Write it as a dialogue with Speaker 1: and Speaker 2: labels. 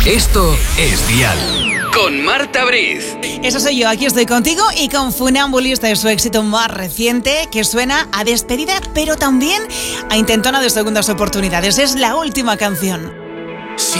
Speaker 1: Esto es Dial. Con Marta Briz.
Speaker 2: Eso soy yo, aquí estoy contigo y con Funambulista, de su éxito más reciente, que suena a despedida, pero también a intentona de segundas oportunidades. Es la última canción.